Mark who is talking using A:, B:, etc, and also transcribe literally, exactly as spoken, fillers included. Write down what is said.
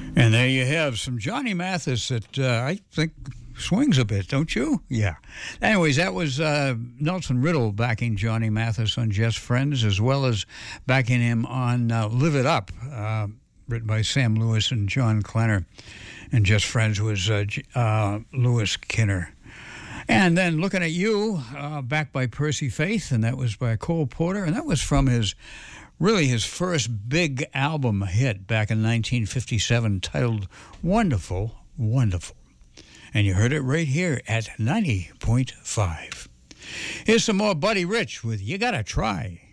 A: And there you have some Johnny Mathis that uh, I think swings a bit, don't you? Yeah. Anyways, that was uh, Nelson Riddle backing Johnny Mathis on Just Friends, as well as backing him on uh, Live It Up, uh, written by Sam Lewis and John Klenner. And Just Friends was uh, uh, Lewis Kinner. And then Looking at You, uh, backed by Percy Faith, and that was by Cole Porter, and that was from his really his first big album hit back in nineteen fifty-seven, titled Wonderful, Wonderful. And you heard it right here at ninety point five. Here's some more Buddy Rich with You Gotta Try.